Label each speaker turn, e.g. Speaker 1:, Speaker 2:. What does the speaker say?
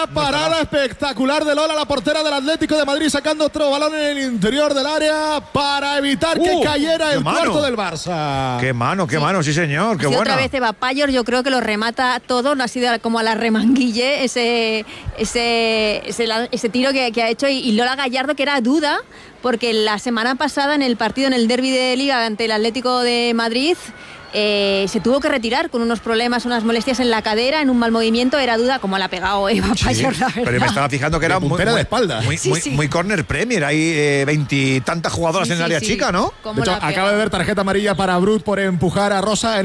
Speaker 1: parada espectacular de Lola, la portera del Atlético de Madrid, sacando otro balón en el interior del área para evitar que cayera el cuarto del Barça.
Speaker 2: Qué mano, sí señor, qué buena.
Speaker 3: Otra vez Eva Payor, yo creo que lo remata todo, no ha sido como a la remanguille ese tiro que ha hecho, y Lola Gallardo, que era duda, porque la semana pasada en el partido, en el derbi de Liga ante el Atlético de Madrid, se tuvo que retirar con unos problemas, unas molestias en la cadera, en un mal movimiento. Era duda como la ha pegado Eva Payor, la verdad.
Speaker 2: Pero me estaba fijando que era
Speaker 1: de espalda.
Speaker 2: Muy corner premier. Hay 20 y tantas jugadoras en el área chica, ¿no?
Speaker 1: De hecho, acaba de ver tarjeta amarilla para Brut por empujar a Rosa en